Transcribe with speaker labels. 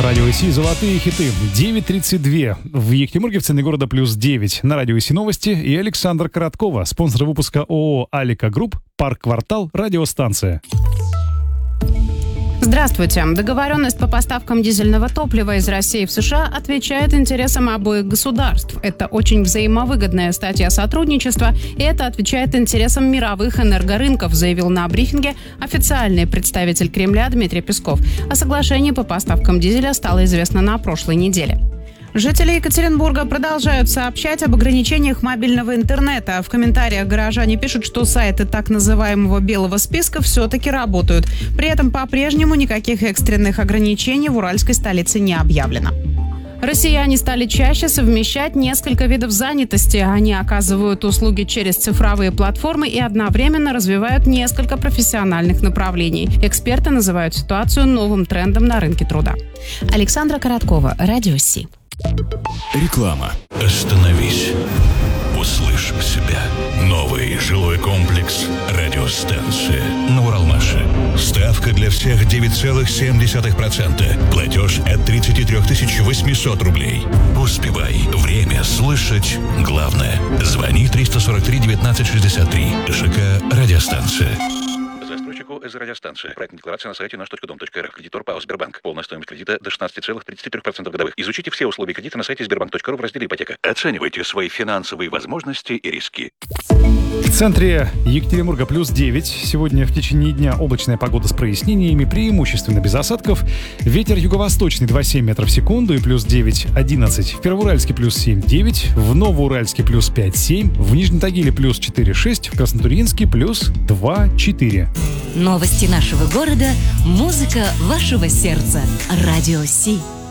Speaker 1: Радио ИСИ «Золотые хиты». 9:32. В Екатеринбурге, в центре города, +9. На Радио ИСИ новости и Александр Короткова. Спонсор выпуска ООО «Алика Групп», «Парк-квартал», радиостанция.
Speaker 2: Здравствуйте. Договоренность по поставкам дизельного топлива из России в США отвечает интересам обоих государств. Это очень взаимовыгодная статья сотрудничества, и это отвечает интересам мировых энергорынков, заявил на брифинге официальный представитель Кремля Дмитрий Песков. О соглашении по поставкам дизеля стало известно на прошлой неделе. Жители Екатеринбурга продолжают сообщать об ограничениях мобильного интернета. В комментариях горожане пишут, что сайты так называемого белого списка все-таки работают. При этом по-прежнему никаких экстренных ограничений в уральской столице не объявлено. Россияне стали чаще совмещать несколько видов занятости. Они оказывают услуги через цифровые платформы и одновременно развивают несколько профессиональных направлений. Эксперты называют ситуацию новым трендом на рынке труда. Александра Короткова, Радио ИСИ.
Speaker 3: Реклама. Остановись. Услышь себя. Новый жилой комплекс «Радиостанция» на Уралмаше. Ставка для всех 9,7%. Платеж от 33 800 рублей. Успевай. Время слышать главное. Звони 343 19 63. ЖК «Радиостанция». Застройщику из радиостанции. Проектная декларация на сайте наш.дом.рф. Кредитор ПАО «Сбербанк». Полная стоимость кредита до 16,33% годовых. Изучите все условия кредита на сайте sberbank.ru в разделе «Ипотека». Оценивайте свои финансовые возможности и риски.
Speaker 1: В центре Екатеринбурга +9. Сегодня в течение дня облачная погода с прояснениями, преимущественно без осадков. Ветер юго-восточный 2,7 метров в секунду и +9, 11. В Первоуральске +7, 9. В Новоуральске +5, 7. В Нижнем Тагиле +4, 6. В Краснотурьинске +2, 4.
Speaker 4: Новости нашего города, музыка вашего сердца. Радио ИСИ.